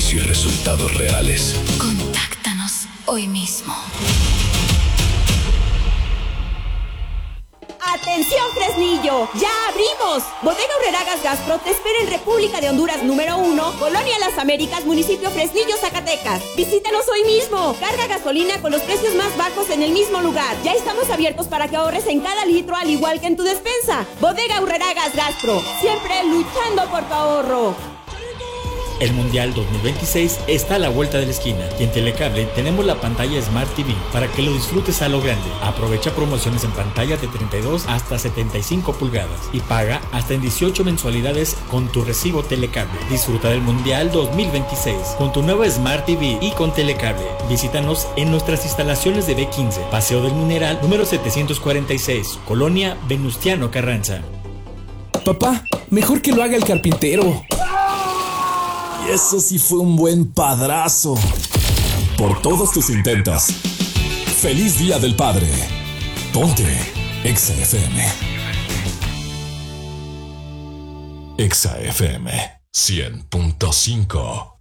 servicio y resultados reales. Contáctanos hoy mismo. ¡Atención, Fresnillo! ¡Ya abrimos! Bodega Aurrera Gas Gastro te espera en República de Honduras número 1, Colonia Las Américas, municipio Fresnillo, Zacatecas. Visítanos hoy mismo. Carga gasolina con los precios más bajos en el mismo lugar. Ya estamos abiertos para que ahorres en cada litro, al igual que en tu despensa. Bodega Aurrera Gas Gastro, siempre luchando por tu ahorro. El Mundial 2026 está a la vuelta de la esquina y en Telecable tenemos la pantalla Smart TV para que lo disfrutes a lo grande. Aprovecha promociones en pantallas de 32 hasta 75 pulgadas y paga hasta en 18 mensualidades con tu recibo Telecable. Disfruta del Mundial 2026 con tu nueva Smart TV y con Telecable. Visítanos en nuestras instalaciones de B15, Paseo del Mineral, número 746, Colonia Venustiano Carranza. Papá, mejor que lo haga el carpintero. Eso sí fue un buen padrazo. Por todos tus intentos. ¡Feliz Día del Padre! Ponte Exa FM. Exa FM 100.5.